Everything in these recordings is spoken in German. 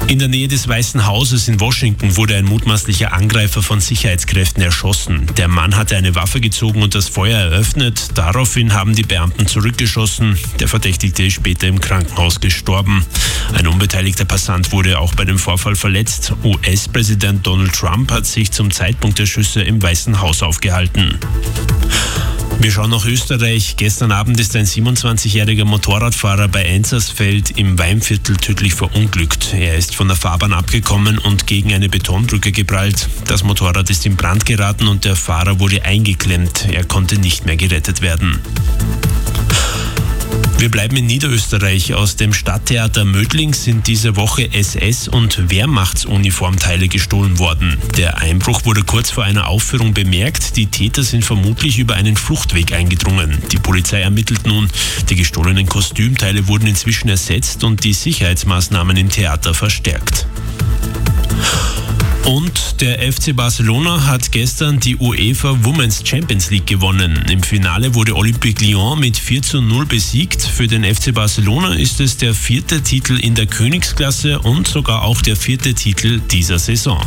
In der Nähe des Weißen Hauses in Washington wurde ein mutmaßlicher Angreifer von Sicherheitskräften erschossen. Der Mann hatte eine Waffe gezogen und das Feuer eröffnet. Daraufhin haben die Beamten zurückgeschossen. Der Verdächtigte ist später im Krankenhaus gestorben. Ein unbeteiligter Passant wurde auch bei dem Vorfall verletzt. US-Präsident Donald Trump hat sich zum Zeitpunkt der Schüsse im Weißen Haus aufgehalten. Wir schauen nach Österreich. Gestern Abend ist ein 27-jähriger Motorradfahrer bei Enzersfeld im Weinviertel tödlich verunglückt. Er ist von der Fahrbahn abgekommen und gegen eine Betonbrücke geprallt. Das Motorrad ist in Brand geraten und der Fahrer wurde eingeklemmt. Er konnte nicht mehr gerettet werden. Wir bleiben in Niederösterreich. Aus dem Stadttheater Mödling sind diese Woche SS- und Wehrmachtsuniformteile gestohlen worden. Der Einbruch wurde kurz vor einer Aufführung bemerkt. Die Täter sind vermutlich über einen Fluchtweg eingedrungen. Die Polizei ermittelt nun. Die gestohlenen Kostümteile wurden inzwischen ersetzt und die Sicherheitsmaßnahmen im Theater verstärkt. Und der FC Barcelona hat gestern die UEFA Women's Champions League gewonnen. Im Finale wurde Olympique Lyon mit 4:0 besiegt. Für den FC Barcelona ist es der 4. Titel in der Königsklasse und sogar auch der 4. Titel dieser Saison.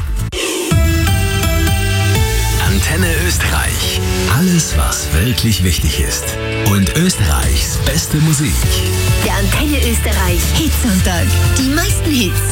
Antenne Österreich. Alles, was wirklich wichtig ist. Und Österreichs beste Musik. Der Antenne Österreich Hitsonntag. Die meisten Hits.